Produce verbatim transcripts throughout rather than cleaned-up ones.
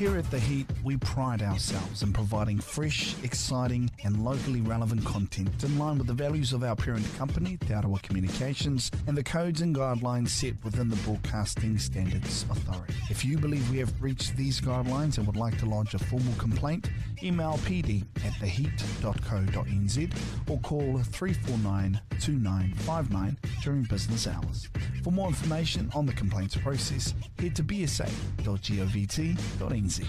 Here at The Heat, we pride ourselves in providing fresh, exciting and locally relevant content in line with the values of our parent company, Te Arawa Communications, and the codes and guidelines set within the Broadcasting Standards Authority. If you believe we have breached these guidelines and would like to lodge a formal complaint, email p d at the heat dot co dot n z or call three four nine, two nine five nine during business hours. For more information on the complaints process, head to b s a dot govt dot n z.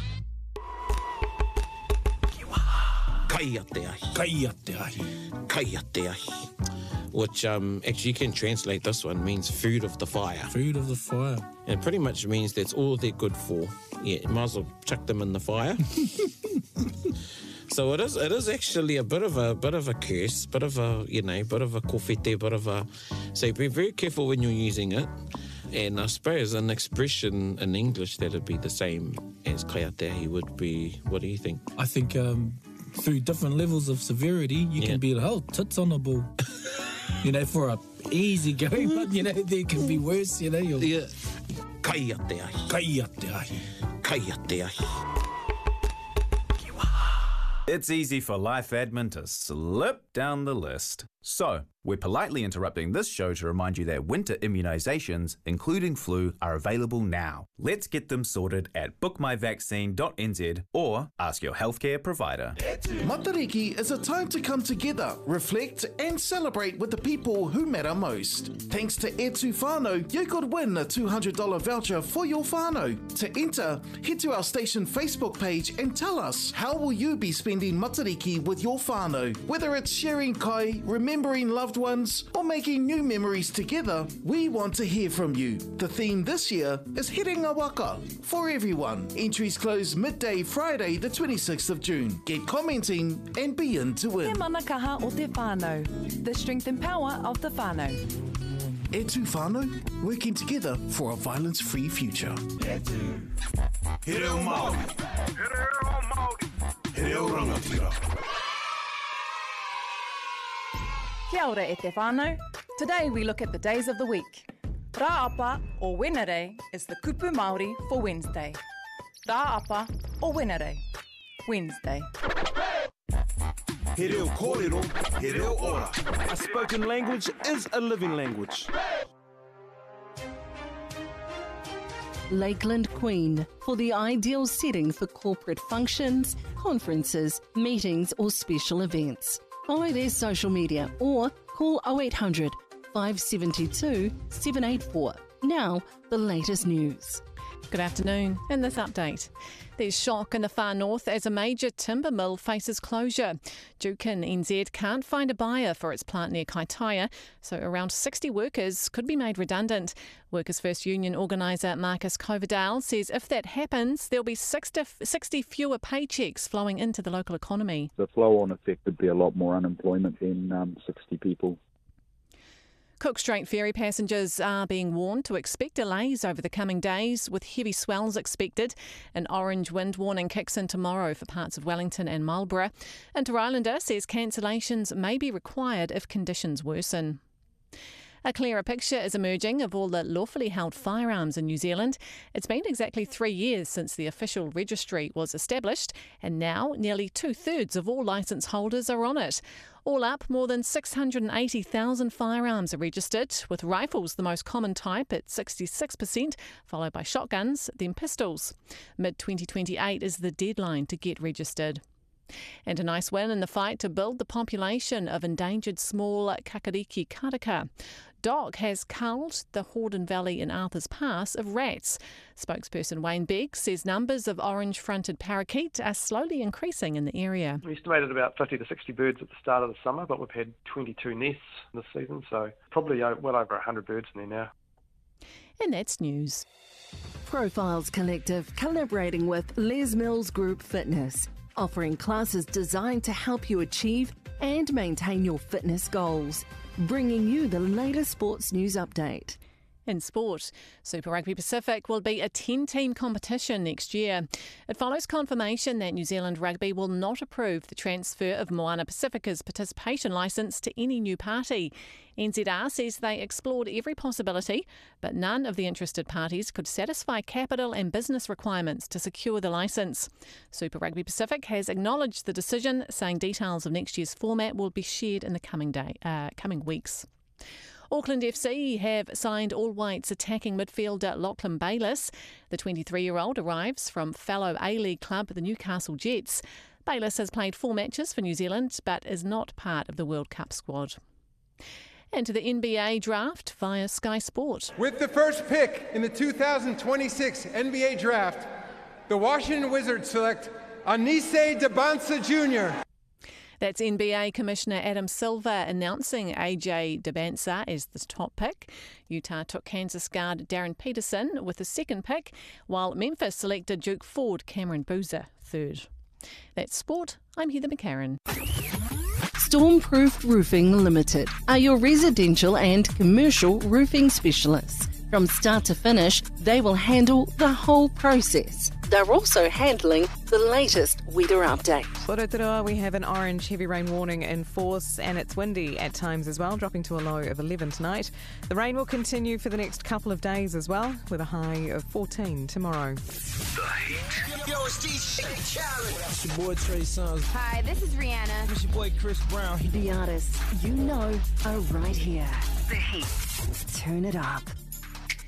Kai a te ahi. Kai a te ahi. Kai a te ahi. Which um, actually you can translate this one, means food of the fire. Food of the fire. And it pretty much means that's all they're good for. Yeah, you might as well chuck them in the fire. So it is it is actually a bit of a bit of a curse, bit of a, you know, bit of a kofete, bit of a... So be very careful when you're using it. And I suppose an expression in English that would be the same as kai a te ahi would be, what do you think? I think um, through different levels of severity, you Yeah. can be like, oh, tits on a ball. You know, for a easy going, but, you know, there can be worse, you know. You're... Yeah. Kai a te ahi. Kai a te ahi. Kai a te ahi. It's easy for Life Admin to slip down the list. So, we're politely interrupting this show to remind you that winter immunisations, including flu, are available now. Let's get them sorted at book my vaccine dot n z or ask your healthcare provider. Matariki is a time to come together, reflect and celebrate with the people who matter most. Thanks to E two Whānau, you could win a two hundred dollars voucher for your whānau. To enter, head to our station Facebook page and tell us how will you be spending Matariki with your whānau. Whether it's sharing kai, remembering loved ones or making new memories together, we want to hear from you. The theme this year is Hirenga Waka for everyone. Entries close midday Friday the twenty-sixth of June. Get commenting and be in to Te win. manakaha o te whānau, the strength and power of the whānau. E two Whānau, working together for a violence-free future. He reo Māori. He reo Māori. He reo rangatira. Kia ora e te whānau. Today we look at the days of the week. Rāapa or Wenere is the kupu Māori for Wednesday. Rāapa or Wenere, Wednesday. He reo kōrero. He reo ora. A spoken language is a living language. Lakeland Queen, for the ideal setting for corporate functions, conferences, meetings or special events. Follow their social media or call oh eight hundred, five seven two, seven eight four. Now, the latest news. Good afternoon. In this update, there's shock in the far north as a major timber mill faces closure. Jukin N Z can't find a buyer for its plant near Kaitaia, so around sixty workers could be made redundant. Workers' First Union organiser Marcus Coverdale says if that happens, there'll be sixty fewer paychecks flowing into the local economy. The flow-on effect would be a lot more unemployment than um, sixty people. Cook Strait ferry passengers are being warned to expect delays over the coming days, with heavy swells expected. An orange wind warning kicks in tomorrow for parts of Wellington and Marlborough. Inter Islander says cancellations may be required if conditions worsen. A clearer picture is emerging of all the lawfully held firearms in New Zealand. It's been exactly three years since the official registry was established, and now nearly two-thirds of all licence holders are on it. All up, more than six hundred eighty thousand firearms are registered, with rifles the most common type at sixty-six percent, followed by shotguns, then pistols. mid twenty twenty-eight is the deadline to get registered. And a nice win in the fight to build the population of endangered small kakariki karaka. Doc has culled the Hordern Valley in Arthur's Pass of rats. Spokesperson Wayne Begg says numbers of orange-fronted parakeet are slowly increasing in the area. We estimated about fifty to sixty birds at the start of the summer, but we've had twenty-two nests this season, so probably well over one hundred birds in there now. And that's news. Profiles Collective collaborating with Les Mills Group Fitness, offering classes designed to help you achieve and maintain your fitness goals. Bringing you the latest sports news update. In sport, Super Rugby Pacific will be a ten-team competition next year. It follows confirmation that New Zealand Rugby will not approve the transfer of Moana Pacifica's participation licence to any new party. N Z R says they explored every possibility, but none of the interested parties could satisfy capital and business requirements to secure the licence. Super Rugby Pacific has acknowledged the decision, saying details of next year's format will be shared in the coming day, uh, coming weeks. Auckland F C have signed All Whites attacking midfielder Lachlan Bayliss. The twenty-three-year-old arrives from fellow A-League club the Newcastle Jets. Bayliss has played four matches for New Zealand but is not part of the World Cup squad. And to the N B A draft via Sky Sport. With the first pick in the two thousand twenty-six N B A draft, the Washington Wizards select Anise Debansa Junior That's N B A Commissioner Adam Silver announcing A J Debansa as the top pick. Utah took Kansas guard Darren Peterson with the second pick, while Memphis selected Duke forward Cameron Boozer third. That's sport. I'm Heather McCarran. Stormproof Roofing Limited are your residential and commercial roofing specialists. From start to finish, they will handle the whole process. They're also handling the latest weather update. Rotorua, we have an orange heavy rain warning in force, and it's windy at times as well, dropping to a low of eleven tonight. The rain will continue for the next couple of days as well, with a high of fourteen tomorrow. The Heat. Yo, it's D J Khaled. It's your boy Trey Songz. Hi, this is Rihanna. It's your boy Chris Brown. The artists you know are right here. The Heat. Turn it up.